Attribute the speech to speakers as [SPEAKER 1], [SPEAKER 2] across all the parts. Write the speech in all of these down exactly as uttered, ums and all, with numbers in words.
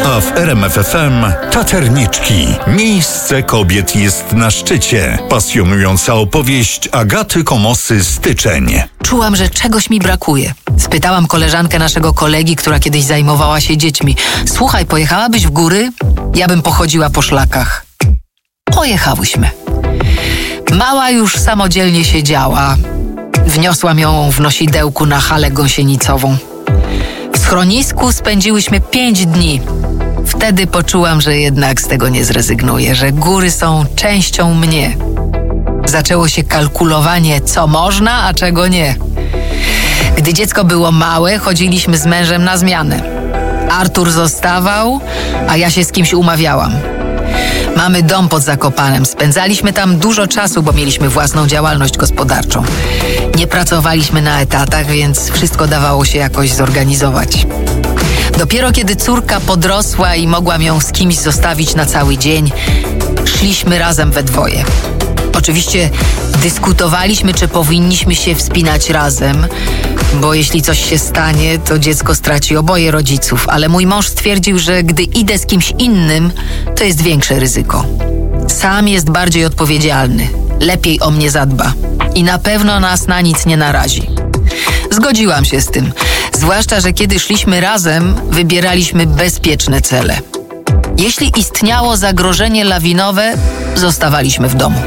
[SPEAKER 1] A w R M F F M Taterniczki. Miejsce kobiet jest na szczycie. Pasjonująca opowieść Agaty Komosy Styczeń.
[SPEAKER 2] Czułam, że czegoś mi brakuje. Spytałam koleżankę naszego kolegi, która kiedyś zajmowała się dziećmi. Słuchaj, pojechałabyś w góry? Ja bym pochodziła po szlakach. Pojechałyśmy. Mała już samodzielnie siedziała. Wniosłam ją w nosidełku na halę gąsienicową. W schronisku spędziłyśmy pięć dni. Wtedy poczułam, że jednak z tego nie zrezygnuję, że góry są częścią mnie. Zaczęło się kalkulowanie, co można, a czego nie. Gdy dziecko było małe, chodziliśmy z mężem na zmianę. Artur zostawał, a ja się z kimś umawiałam. Mamy dom pod Zakopanem. Spędzaliśmy tam dużo czasu, bo mieliśmy własną działalność gospodarczą. Nie pracowaliśmy na etatach, więc wszystko dawało się jakoś zorganizować. Dopiero kiedy córka podrosła i mogłam ją z kimś zostawić na cały dzień, szliśmy razem we dwoje. Oczywiście dyskutowaliśmy, czy powinniśmy się wspinać razem, bo jeśli coś się stanie, to dziecko straci oboje rodziców, ale mój mąż stwierdził, że gdy idę z kimś innym, to jest większe ryzyko. Sam jest bardziej odpowiedzialny, lepiej o mnie zadba i na pewno nas na nic nie narazi. Zgodziłam się z tym, zwłaszcza, że kiedy szliśmy razem, wybieraliśmy bezpieczne cele. Jeśli istniało zagrożenie lawinowe, zostawaliśmy w domu.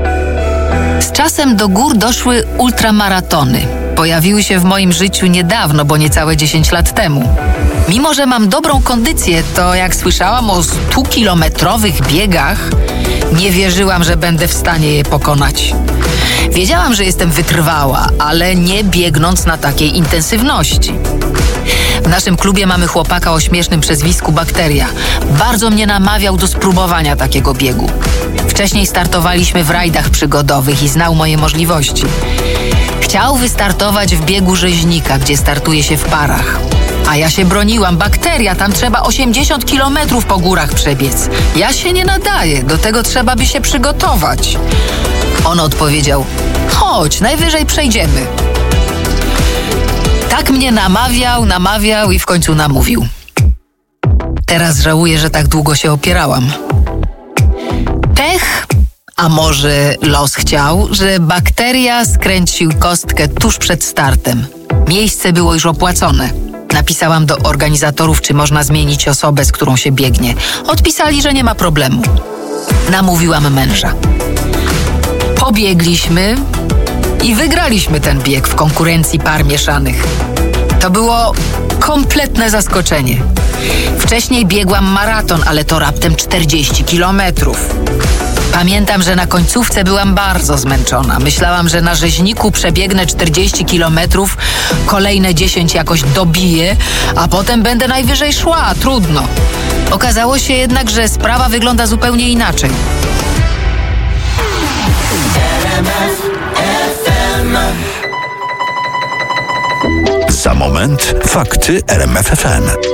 [SPEAKER 2] Z czasem do gór doszły ultramaratony. Pojawiły się w moim życiu niedawno, bo niecałe dziesięć lat temu. Mimo że mam dobrą kondycję, to jak słyszałam o stukilometrowych biegach, nie wierzyłam, że będę w stanie je pokonać. Wiedziałam, że jestem wytrwała, ale nie biegnąc na takiej intensywności. W naszym klubie mamy chłopaka o śmiesznym przezwisku Bakteria. Bardzo mnie namawiał do spróbowania takiego biegu. Wcześniej startowaliśmy w rajdach przygodowych i znał moje możliwości. Chciał wystartować w biegu rzeźnika, gdzie startuje się w parach. A ja się broniłam. Bakteria, tam trzeba osiemdziesiąt kilometrów po górach przebiec. Ja się nie nadaję, do tego trzeba by się przygotować. On odpowiedział: chodź, najwyżej przejdziemy. Tak mnie namawiał, namawiał i w końcu namówił. Teraz żałuję, że tak długo się opierałam. Pech, a może los chciał, że Bakteria skręcił kostkę tuż przed startem. Miejsce było już opłacone. Napisałam do organizatorów, czy można zmienić osobę, z którą się biegnie. Odpisali, że nie ma problemu. Namówiłam męża. Pobiegliśmy i wygraliśmy ten bieg w konkurencji par mieszanych. To było kompletne zaskoczenie. Wcześniej biegłam maraton, ale to raptem czterdzieści kilometrów. Pamiętam, że na końcówce byłam bardzo zmęczona. Myślałam, że na rzeźniku przebiegnę czterdzieści kilometrów, kolejne dziesięć jakoś dobiję, a potem będę najwyżej szła. Trudno. Okazało się jednak, że sprawa wygląda zupełnie inaczej.
[SPEAKER 1] Za moment fakty R M F F M.